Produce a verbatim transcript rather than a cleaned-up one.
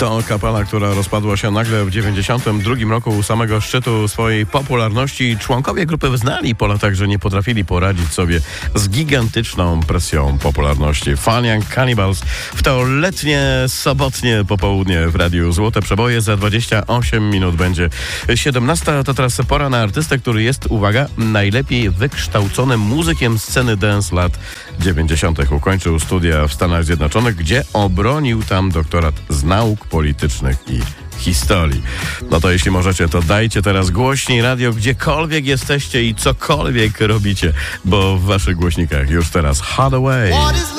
To kapela, która rozpadła się nagle w dziewięćdziesiątym drugim roku u samego szczytu swojej popularności. Członkowie grupy znali po latach, że nie potrafili poradzić sobie z gigantyczną presją popularności. Fun Young Cannibals w to letnie, sobotnie popołudnie w Radiu Złote Przeboje. Za dwadzieścia osiem minut będzie siedemnasta. To teraz pora na artystę, który jest, uwaga, najlepiej wykształconym muzykiem sceny dance lat dziewięćdziesiątych. Ukończył studia w Stanach Zjednoczonych, gdzie obronił tam doktorat z nauk politycznych i historii. No to jeśli możecie, to dajcie teraz głośniej radio, gdziekolwiek jesteście i cokolwiek robicie, bo w waszych głośnikach już teraz Hardaway.